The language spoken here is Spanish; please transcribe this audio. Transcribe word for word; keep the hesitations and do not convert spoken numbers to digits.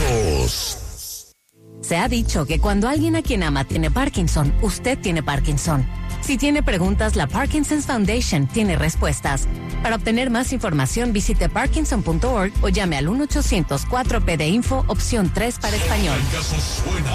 casos. Se ha dicho que cuando alguien a quien ama tiene Parkinson, usted tiene Parkinson. Si tiene preguntas, la Parkinson's Foundation tiene respuestas. Para obtener más información, visite parkinson punto org o llame al uno ochocientos cuatro P de Info, opción tres para español.